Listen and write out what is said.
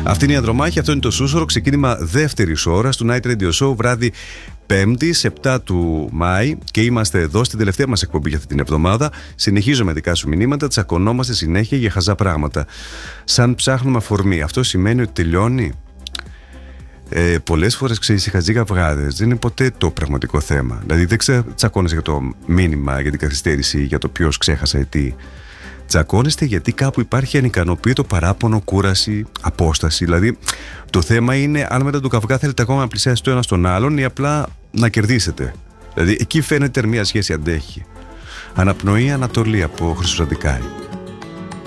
Αυτή είναι η Ανδρομάχη, αυτό είναι το Σούσορο. Ξεκίνημα δεύτερης ώρας του Night Radio Show, βράδυ Πέμπτη, 7 του Μάη, και είμαστε εδώ στην τελευταία μας εκπομπή για αυτή την εβδομάδα. Συνεχίζουμε δικά σου μηνύματα, τσακωνόμαστε συνέχεια για χαζά πράγματα. Σαν ψάχνουμε αφορμή. Αυτό σημαίνει ότι τελειώνει. Πολλές φορές, ξέρεις, οι χαζοί καυγάδες δεν είναι ποτέ το πραγματικό θέμα. Δηλαδή δεν τσακώνεσαι για το μήνυμα, για την καθυστέρηση, για το ποιος ξέχασε τι. Τσακώνεστε γιατί κάπου υπάρχει ανικανοποίητο, παράπονο, κούραση, απόσταση. Δηλαδή το θέμα είναι αν μετά του καυγά θέλετε ακόμα να πλησιάσετε το ένα στον άλλον ή απλά να κερδίσετε. Δηλαδή εκεί φαίνεται μια σχέση αντέχει. Αναπνοή Ανατολή από Χρυσό Ραντικάρι.